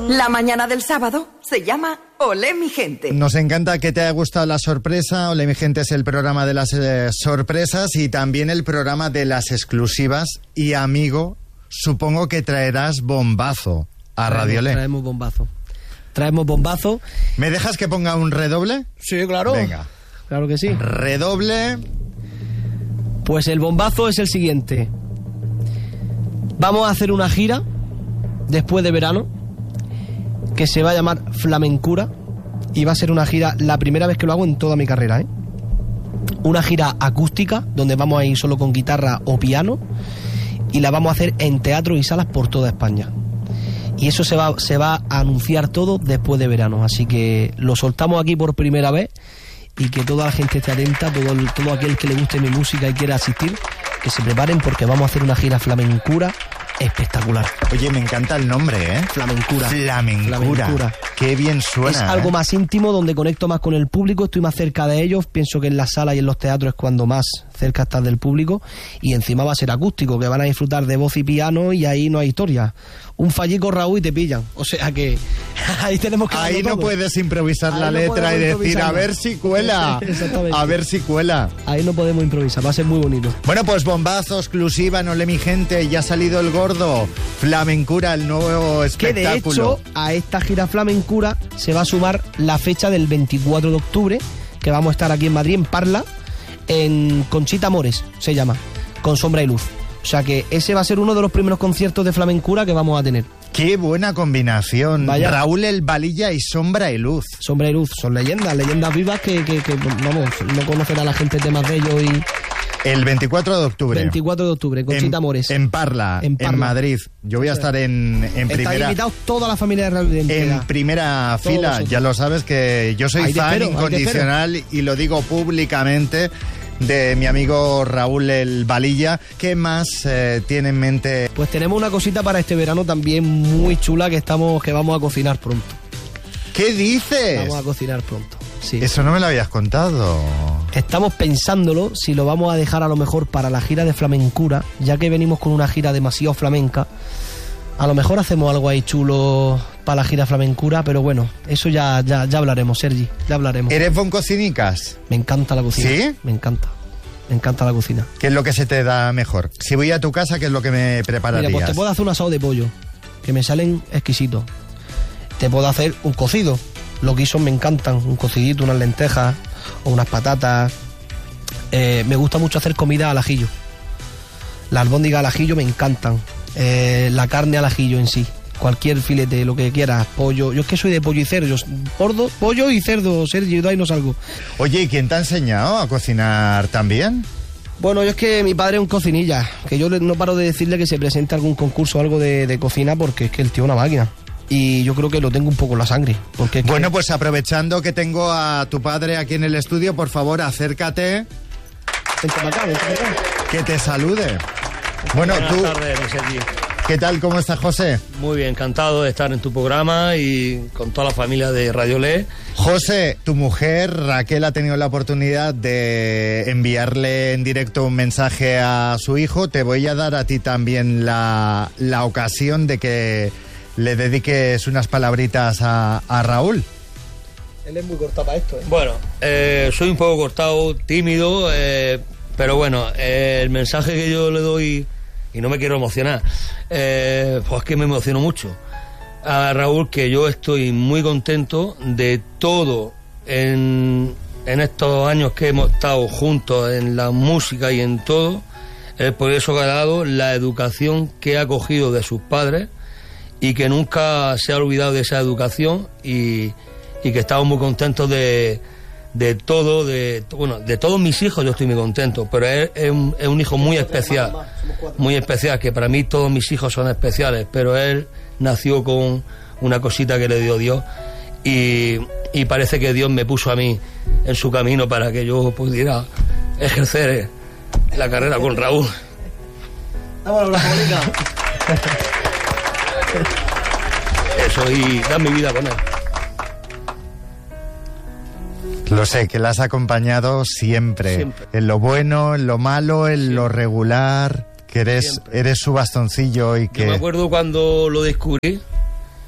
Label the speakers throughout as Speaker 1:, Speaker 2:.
Speaker 1: La mañana del sábado se llama Olé mi gente.
Speaker 2: Nos encanta que te haya gustado la sorpresa. Olé mi gente es el programa de las sorpresas y también el programa de las exclusivas. Y amigo, supongo que traerás bombazo a Radio Olé.
Speaker 3: Traemos bombazo.
Speaker 2: ¿Me dejas que ponga un redoble?
Speaker 3: Sí, claro.
Speaker 2: Venga.
Speaker 3: Claro que sí.
Speaker 2: Redoble.
Speaker 3: Pues el bombazo es el siguiente. Vamos a hacer una gira después de verano que se va a llamar Flamencura y va a ser una gira, la primera vez que lo hago en toda mi carrera, una gira acústica donde vamos a ir solo con guitarra o piano y la vamos a hacer en teatros y salas por toda España. Y eso se va a anunciar todo después de verano, así que lo soltamos aquí por primera vez y que toda la gente esté atenta, todo aquel que le guste mi música y quiera asistir, que se preparen porque vamos a hacer una gira flamencura espectacular.
Speaker 2: Oye, me encanta el nombre, ¿eh? Flamencura. Qué bien suena.
Speaker 3: Es algo más íntimo, donde conecto más con el público, estoy más cerca de ellos. Pienso que en las salas y en los teatros es cuando más cerca estás del público. Y encima va a ser acústico, que van a disfrutar de voz y piano y ahí no hay historia. Un fallico, Raúl, y te pillan. O sea que ahí tenemos que...
Speaker 2: Ahí no puedes improvisar la letra y decir, a ver si cuela.
Speaker 3: Exactamente.
Speaker 2: A ver si cuela.
Speaker 3: Ahí no podemos improvisar, va a ser muy bonito.
Speaker 2: Bueno, pues bombazo, exclusiva, no le mi gente, ya ha salido el gordo. Flamencura, el nuevo espectáculo.
Speaker 3: Que de hecho, a esta gira flamencura se va a sumar la fecha del 24 de octubre, que vamos a estar aquí en Madrid, en Parla, en Conchita Amores, se llama, con Sombra y Luz. O sea que ese va a ser uno de los primeros conciertos de flamencura que vamos a tener.
Speaker 2: ¡Qué buena combinación!
Speaker 3: Vaya.
Speaker 2: Raúl el Balilla y Sombra y Luz.
Speaker 3: Sombra y Luz, son leyendas vivas que vamos, no conocerá la gente temas de ellos y...
Speaker 2: El 24 de octubre.
Speaker 3: 24 de octubre, Conchita Amores.
Speaker 2: En Parla, en Madrid. Yo voy a estar en primera...
Speaker 3: Está invitado toda la familia de Raúl.
Speaker 2: En primera fila. Vosotros. Ya lo sabes que yo soy fan incondicional y lo digo públicamente de mi amigo Raúl el Balilla. ¿Qué más tiene en mente?
Speaker 3: Pues tenemos una cosita para este verano también muy chula que vamos a cocinar pronto.
Speaker 2: ¿Qué dices?
Speaker 3: Vamos a cocinar pronto. Sí.
Speaker 2: Eso no me lo habías contado.
Speaker 3: Estamos pensándolo si lo vamos a dejar a lo mejor para la gira de flamencura, ya que venimos con una gira demasiado flamenca. A lo mejor hacemos algo ahí chulo para la gira flamencura, pero bueno, eso ya hablaremos, Sergi, ya hablaremos.
Speaker 2: ¿Eres bon cocinicas?
Speaker 3: Me encanta la cocina.
Speaker 2: ¿Sí?
Speaker 3: Me encanta la cocina.
Speaker 2: ¿Qué es lo que se te da mejor? Si voy a tu casa, ¿qué es lo que me prepararías?
Speaker 3: Mira, pues te puedo hacer un asado de pollo, que me salen exquisitos. Te puedo hacer un cocido. Los guisos me encantan, un cocidito, unas lentejas o unas patatas. Me gusta mucho hacer comida al ajillo. Las albóndigas al ajillo me encantan. La carne al ajillo en sí. Cualquier filete, lo que quieras, pollo. Yo es que soy de pollo y cerdo. Pollo y cerdo, Sergio, de ahí no salgo.
Speaker 2: Oye, ¿y quién te ha enseñado a cocinar también?
Speaker 3: Bueno, yo es que mi padre es un cocinilla. Que yo no paro de decirle que se presente algún concurso o algo de cocina, porque es que el tío es una máquina. Y yo creo que lo tengo un poco en la sangre. Porque
Speaker 2: bueno, pues aprovechando que tengo a tu padre aquí en el estudio, por favor, acércate.
Speaker 3: Vente para acá.
Speaker 2: Que te salude. Bueno,
Speaker 4: buenas tardes, Sergi.
Speaker 2: ¿Qué tal? ¿Cómo estás, José?
Speaker 4: Muy bien, encantado de estar en tu programa y con toda la familia de Radio Olé.
Speaker 2: José, tu mujer, Raquel, ha tenido la oportunidad de enviarle en directo un mensaje a su hijo. Te voy a dar a ti también la ocasión de que le dediques unas palabritas a Raúl.
Speaker 3: Él es muy cortado para esto, ¿eh?
Speaker 4: Bueno, soy un poco cortado, tímido, pero bueno, el mensaje que yo le doy, y no me quiero emocionar, pues que me emociono mucho. A Raúl, que yo estoy muy contento de todo en estos años que hemos estado juntos en la música y en todo, el progreso que ha dado, la educación que ha cogido de sus padres, y que nunca se ha olvidado de esa educación y que estamos muy contentos de todo, de todos mis hijos. Yo estoy muy contento, pero él es un hijo muy especial, que para mí todos mis hijos son especiales, pero él nació con una cosita que le dio Dios y parece que Dios me puso a mí en su camino para que yo pudiera ejercer la carrera con Raúl.
Speaker 3: Vámonos, la bolita.
Speaker 4: Eso, y dar mi vida con él.
Speaker 2: Lo sé, que la has acompañado siempre. En lo bueno, en lo malo, en lo regular, que eres su bastoncillo y que...
Speaker 4: Yo me acuerdo cuando lo descubrí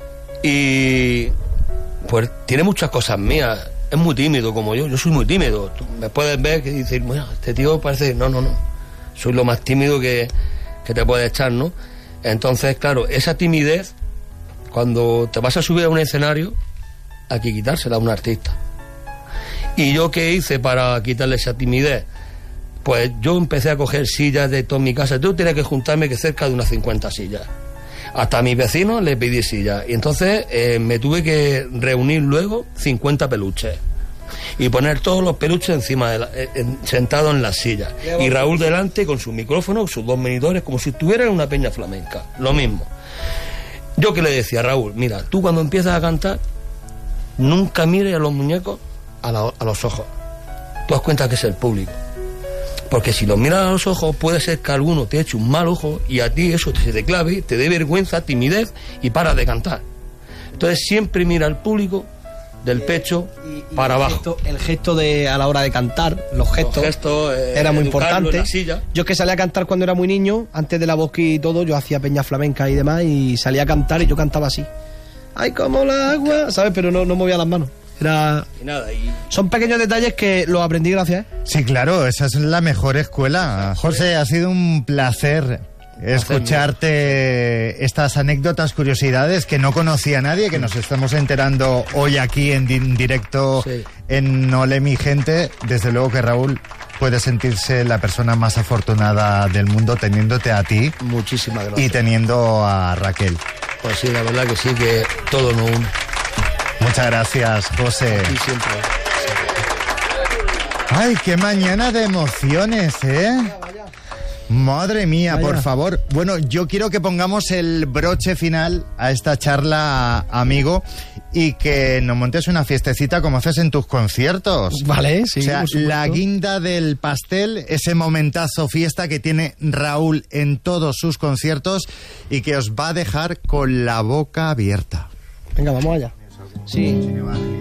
Speaker 4: Y pues tiene muchas cosas mías. Es muy tímido como yo soy muy tímido. Tú me puedes ver que dices, bueno, este tío parece... No. Soy lo más tímido que te puedes echar, ¿no? Entonces, claro, esa timidez, cuando te vas a subir a un escenario, hay que quitársela a un artista. ¿Y yo qué hice para quitarle esa timidez? Pues yo empecé a coger sillas de toda mi casa. Yo tenía que juntarme que cerca de unas 50 sillas. Hasta a mis vecinos les pedí sillas. Y entonces me tuve que reunir luego 50 peluches. Y poner todos los peluches encima sentados en las sillas. Y Raúl delante con su micrófono, sus 2 monitores, como si estuviera en una peña flamenca. Lo mismo. Yo que le decía a Raúl, mira, tú cuando empiezas a cantar, nunca mires a los muñecos a los ojos. Tú das cuenta que es el público. Porque si los miras a los ojos, puede ser que alguno te eche un mal ojo y a ti eso se te clave, te dé vergüenza, timidez y paras de cantar. Entonces siempre mira al público del pecho para abajo.
Speaker 3: El gesto de a la hora de cantar, los gestos era muy importante. Yo que salía a cantar cuando era muy niño, antes de la voz y todo, yo hacía peña flamenca y demás, y salía a cantar y yo cantaba así. ¡Ay, como el agua! ¿Sabes? Pero no movía las manos. Son pequeños detalles que los aprendí gracias.
Speaker 2: Sí, claro, esa es la mejor escuela. José, ha sido un placer escucharte estas anécdotas, curiosidades que no conocía nadie, que nos estamos enterando hoy aquí en directo en Olé mi gente. Desde luego que Raúl puede sentirse la persona más afortunada del mundo teniéndote a ti.
Speaker 4: Muchísimas gracias.
Speaker 2: Y teniendo a Raquel.
Speaker 4: Pues sí, la verdad que sí, que todo nos une.
Speaker 2: Muchas gracias, José.
Speaker 4: Y siempre.
Speaker 2: Ay, qué mañana de emociones, ¿eh? Madre mía, vaya. Por favor. Bueno, yo quiero que pongamos el broche final a esta charla, amigo, y que nos montes una fiestecita como haces en tus conciertos.
Speaker 3: Vale, sí.
Speaker 2: O sea, la guinda del pastel, ese momentazo fiesta que tiene Raúl en todos sus conciertos y que os va a dejar con la boca abierta.
Speaker 3: Venga, vamos allá. Sí.